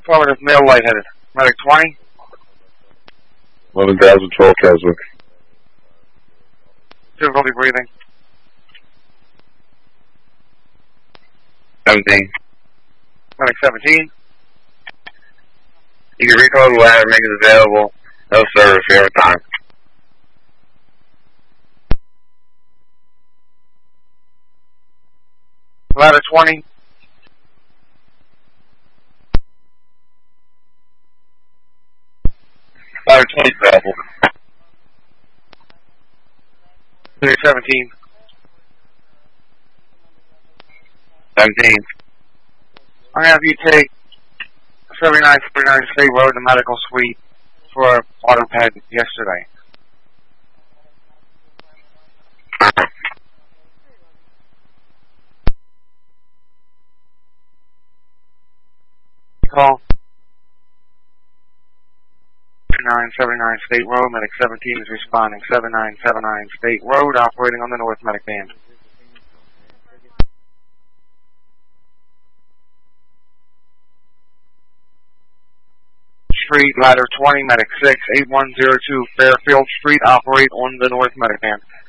Affirmative, male lightheaded. Medic 20. 11,012 Keswick. Difficulty breathing. 17. Medic 17. You can recall the ladder, make it available. No service for every time. Ladder 20. Ladder 20 available. Medic 17. 17. I'm going to have you take 7949 State Road, the medical suite, for auto ped yesterday. Call 7979 State Road, Medic 17 is responding. 7979 State Road, operating on the North Medic band. Street, ladder 20, Medic 6, 8102 Fairfield Street, operate on the North Medic band.